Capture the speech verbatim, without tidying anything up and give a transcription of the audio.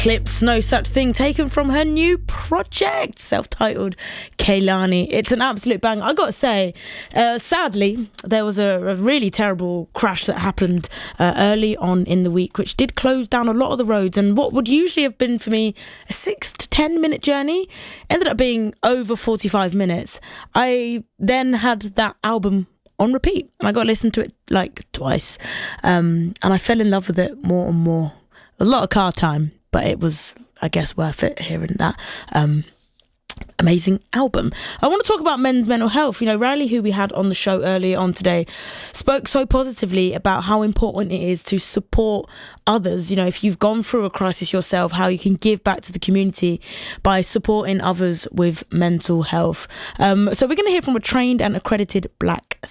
clips, No Such Thing, taken from her new project, self-titled Kehlani. It's an absolute bang. I gotta say, uh, sadly, there was a, a really terrible crash that happened uh, early on in the week, which did close down a lot of the roads, and what would usually have been for me a six to ten minute journey ended up being over forty-five minutes. I then had that album on repeat, and I got to listen to it like twice, um, and I fell in love with it more and more. A lot of car time, but it was, I guess, worth it hearing that um, amazing album. I want to talk about men's mental health. You know, Riley, who we had on the show earlier on today, spoke so positively about how important it is to support others. You know, if you've gone through a crisis yourself, how you can give back to the community by supporting others with mental health. Um, so we're going to hear from a trained and accredited black